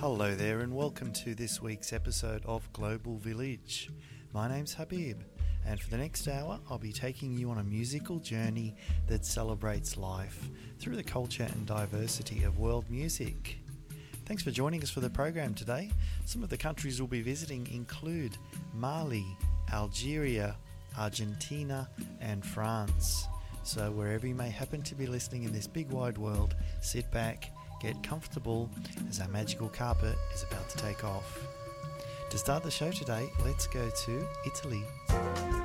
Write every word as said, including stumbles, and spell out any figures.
Hello there and welcome to this week's episode of Global Village. My name's Habib, and for the next hour I'll be taking you on a musical journey that celebrates life through the culture and diversity of world music. Thanks for joining us for the program today. Some of the countries we'll be visiting include Mali, Algeria, Argentina and France. So wherever you may happen to be listening in this big wide world, sit back, get comfortable as our magical carpet is about to take off. To start the show today, let's go to Italy.